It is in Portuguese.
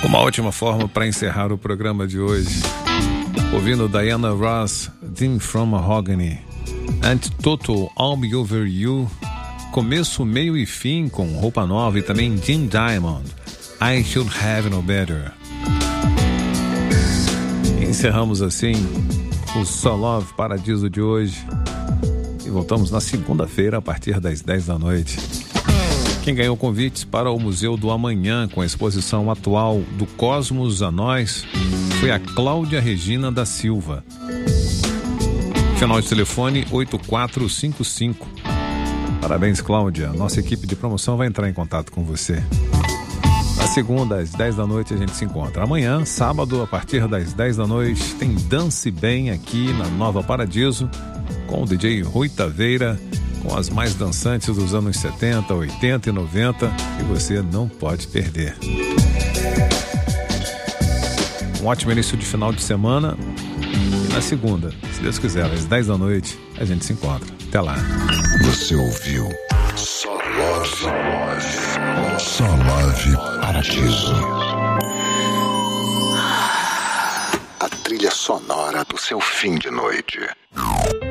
Uma ótima forma para encerrar o programa de hoje, ouvindo Diana Ross, Dean from Mahogany, and Total All Me Over You, começo, meio e fim com roupa nova, e também Jim Diamond, I Should Have Known Better. Encerramos assim o So Love Paradiso de hoje e voltamos na segunda-feira a partir das 10 da noite. Quem ganhou convites para o Museu do Amanhã com a exposição atual do Cosmos a Nós foi a Cláudia Regina da Silva. Final de telefone 8455. Parabéns, Cláudia. Nossa equipe de promoção vai entrar em contato com você. Na segunda, às 10 da noite, a gente se encontra. Amanhã, sábado, a partir das 10 da noite, tem Dance Bem aqui na Nova Paradiso com o DJ Rui Taveira, com as mais dançantes dos anos 70, 80 e 90, e você não pode perder. Um ótimo início de final de semana, e na segunda, se Deus quiser, às 10 da noite, a gente se encontra. Até lá. Você ouviu Só Love Paradiso. A trilha sonora do seu fim de noite.